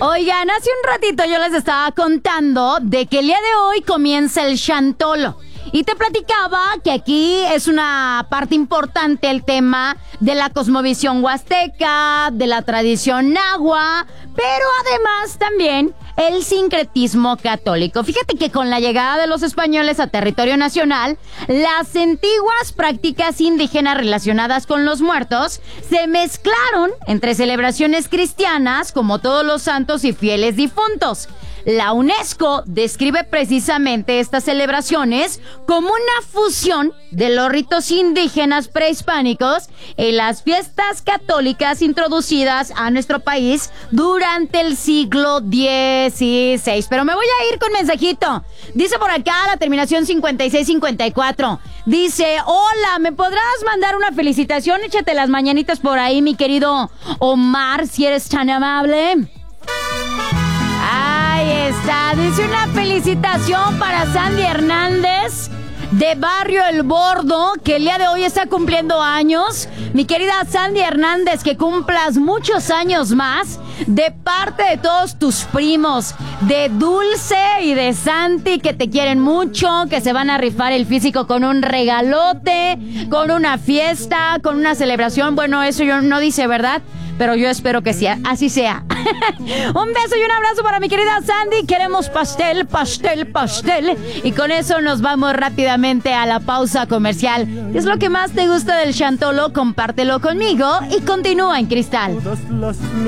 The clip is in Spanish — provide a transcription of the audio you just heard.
Oigan, hace un ratito yo les estaba contando de que el día de hoy comienza el Chantolo. Y te platicaba que aquí es una parte importante el tema de la cosmovisión huasteca, de la tradición nahua, pero además también el sincretismo católico. Fíjate que con la llegada de los españoles a territorio nacional, las antiguas prácticas indígenas relacionadas con los muertos se mezclaron entre celebraciones cristianas como todos los santos y fieles difuntos. La UNESCO describe precisamente estas celebraciones como una fusión de los ritos indígenas prehispánicos y las fiestas católicas introducidas a nuestro país durante el siglo XVI. Pero me voy a ir con mensajito. Dice por acá la terminación 5654. Dice, hola, ¿me podrás mandar una felicitación? Échate las mañanitas por ahí, mi querido Omar, si eres tan amable. Ahí está, dice una felicitación para Sandy Hernández de Barrio El Bordo, que el día de hoy está cumpliendo años. Mi querida Sandy Hernández, que cumplas muchos años más, de parte de todos tus primos, de Dulce y de Santi, que te quieren mucho, que se van a rifar el físico con un regalote, con una fiesta, con una celebración. Bueno, eso yo no dice, ¿verdad? Pero yo espero que sí, así sea. Un beso y un abrazo para mi querida Sandy. Queremos pastel, pastel, pastel. Y con eso nos vamos rápidamente a la pausa comercial. ¿Qué es lo que más te gusta del Chantolo? Compártelo conmigo y continúa en Cristal.